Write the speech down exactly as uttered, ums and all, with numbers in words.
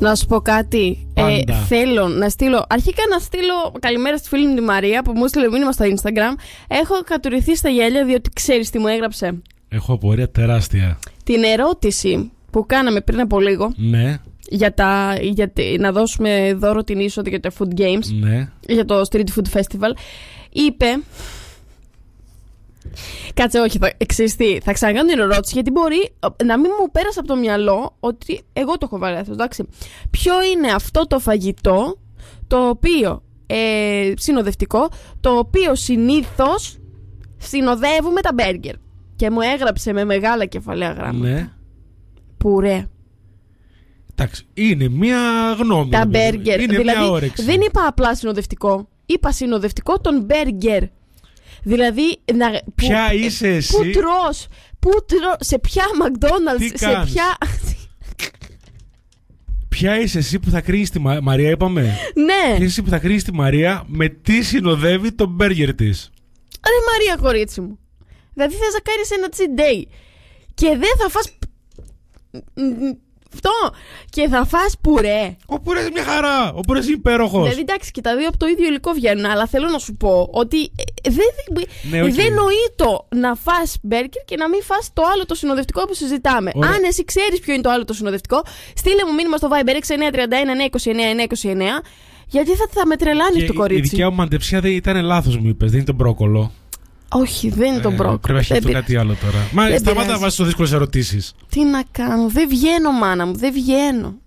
Να σου πω κάτι. Ε, θέλω να στείλω. Αρχικά να στείλω καλημέρα στη φίλη μου τη Μαρία που μου έστειλε μήνυμα στο Instagram. Έχω κατουρηθεί στα γέλια διότι ξέρεις τι μου έγραψε. Έχω απορία τεράστια. Την ερώτηση που κάναμε πριν από λίγο. Ναι. Για, τα, για να δώσουμε δώρο την είσοδο για τα Food Games. Ναι. Για το Street Food Festival. Είπε. Κάτσε, όχι, θα, εξιστεί, θα ξανακάνω την ερώτηση γιατί μπορεί να μην μου πέρασε από το μυαλό ότι εγώ το έχω βάλει αυτό, εντάξει. Ποιο είναι αυτό το φαγητό το οποίο ε, συνοδευτικό, το οποίο συνήθως συνοδεύουμε τα μπέργκερ. Και μου έγραψε με μεγάλα κεφαλαία γράμματα. Ναι. Πουρέ. Εντάξει, είναι μία γνώμη. Τα μπέργκερ. Είναι δηλαδή, μία όρεξη. Δεν είπα απλά συνοδευτικό. Είπα συνοδευτικό των μπέργκερ. Δηλαδή, να, ποια που, είσαι εσύ. Πού τρως, πού τρως, σε ποια McDonald's, σε κάνεις? ποια... Ποια είσαι εσύ που θα κρίνεις τη Μα... Μαρία, είπαμε. Ναι. Ποια είσαι εσύ που θα κρίνεις τη Μαρία με τι συνοδεύει το μπέργκερ της. Ρε Μαρία, κορίτσι μου. Δηλαδή θες να κάνεις ένα cheat day και δεν θα φας... Αυτό. Και θα φας πουρέ. Ο πουρές είναι μια χαρά. Ο πουρές είναι υπέροχος. Δηλαδή εντάξει και τα δύο από το ίδιο υλικό βγαίνουν. Αλλά θέλω να σου πω ότι δεν, ναι, okay. δεν νοείτο να φας μπέργκερ και να μην φας το άλλο το συνοδευτικό που συζητάμε. Ωραία. Αν εσύ ξέρεις ποιο είναι το άλλο το συνοδευτικό, στείλε μου μήνυμα στο Viber έξι εννιά τρία ένα εννιά είκοσι εννιά εννιά είκοσι εννιά. Γιατί θα, θα με τρελάνεις το κορίτσι. Η δικιά μου μαντεψία δεν ήταν λάθος, μου είπες. Δεν είναι το μπρόκολο. Όχι, δεν είναι το μπρόκολο. Πρέπει να σκεφτώ κάτι άλλο τώρα. Μα σταμάτα να βάζεις το δύσκολες ερωτήσεις. Τι να κάνω, δεν βγαίνω, μάνα μου, δεν βγαίνω.